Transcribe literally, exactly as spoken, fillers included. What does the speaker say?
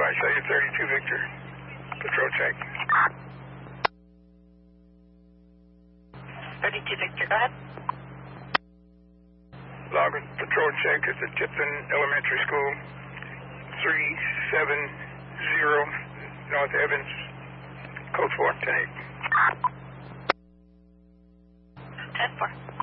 advise you thirty-two Victor. Patrol check. thirty-two Victor, go ahead. Logan, patrol check at the Tipton Elementary School. three seven zero North Evans. Code four, ten eight. ten four.